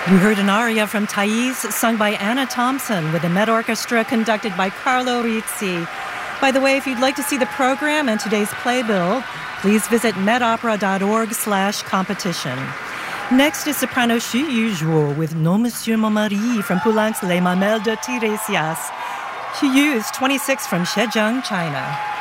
You heard an aria from Thais, sung by Anna Thompson, with the Met Orchestra conducted by Carlo Rizzi. By the way, if you'd like to see the program and today's playbill, please visit metopera.org/competition. Next is soprano Xu Yuzhuo with Non Monsieur Mon Mari from Poulenc's Les Mamelles de Tiresias. Xu Yu is 26 from Zhejiang, China.